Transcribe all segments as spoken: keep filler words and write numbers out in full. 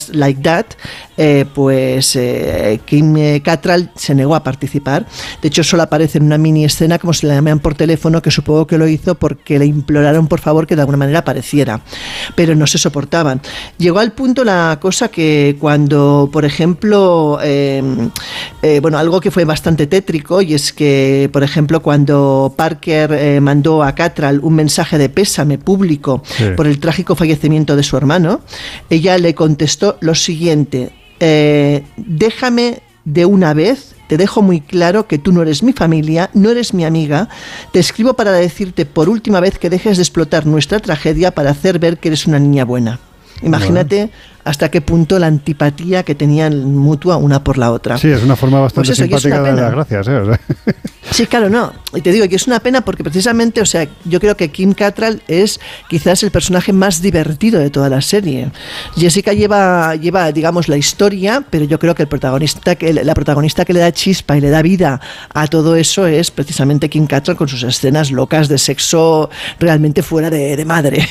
Like That, eh, pues eh, Kim Cattrall se negó a participar. De hecho, solo aparece en una mini escena como se le llaman por teléfono, que supongo que lo hizo porque le imploraron por favor que de alguna manera apareciera, pero no se soportaban. Llegó al punto la cosa que cuando, por ejemplo, eh, eh, bueno, algo que fue bastante tétrico, y es que, por ejemplo, cuando Parker eh, mandó a Cattrall un mensaje de pésame público sí. por el trágico fallecimiento de su hermano, ella le contestó lo siguiente: eh, déjame de una vez, te dejo muy claro que tú no eres mi familia, no eres mi amiga, te escribo para decirte por última vez que dejes de explotar nuestra tragedia para hacer ver que eres una niña buena. Imagínate bueno. hasta qué punto la antipatía que tenían mutua una por la otra. Sí, es una forma bastante pues eso, simpática de dar gracias. ¿eh? O sea. Sí, claro, no. Y te digo que es una pena porque precisamente, o sea, yo creo que Kim Cattrall es quizás el personaje más divertido de toda la serie. Jessica lleva, lleva digamos, la historia, pero yo creo que el protagonista, que la protagonista que le da chispa y le da vida a todo eso es precisamente Kim Cattrall con sus escenas locas de sexo realmente fuera de, de madre.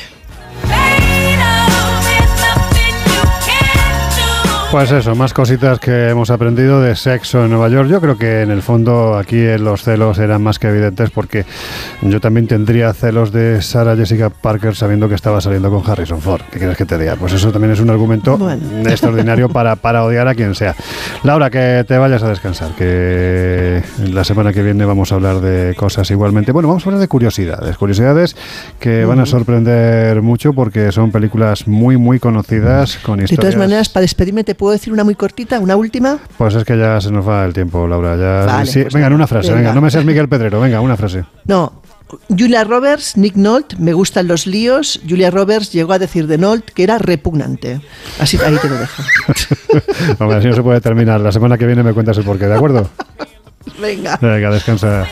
Pues eso, más cositas que hemos aprendido de sexo en Nueva York. Yo creo que en el fondo aquí los celos eran más que evidentes, porque yo también tendría celos de Sarah Jessica Parker sabiendo que estaba saliendo con Harrison Ford. ¿Qué quieres que te diga? Pues eso también es un argumento bueno. extraordinario para, para odiar a quien sea. Laura, que te vayas a descansar, que la semana que viene vamos a hablar de cosas igualmente. Bueno, vamos a hablar de curiosidades, curiosidades que van a sorprender mucho porque son películas muy, muy conocidas con historias. De todas maneras, para despedirme te ¿puedo decir una muy cortita, una última? Pues es que ya se nos va el tiempo, Laura. Ya... Vale, sí, pues venga, en una frase, venga. venga, no me seas Miguel Pedrero, venga, una frase. No, Julia Roberts, Nick Nolte, me gustan los líos. Julia Roberts llegó a decir de Nolte que era repugnante. Así, ahí te lo dejo. Hombre, así no se puede terminar. La semana que viene me cuentas el porqué, ¿de acuerdo? Venga. Venga, descansa.